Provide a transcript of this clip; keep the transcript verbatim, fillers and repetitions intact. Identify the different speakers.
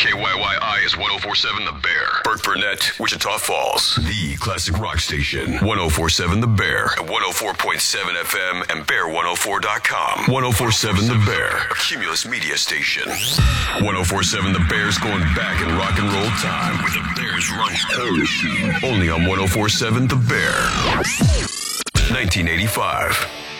Speaker 1: K Y Y I is one oh four point seven The Bear. Burt Burnett, Wichita Falls. The classic rock station. one oh four point seven The Bear. At one oh four point seven F M and bear one oh four dot com. one oh four point seven The Bear. A Cumulus media station. one oh four point seven The Bear's going back in rock and roll time. With the Bears run heresy. Only on one oh four point seven The Bear. nineteen eighty-five.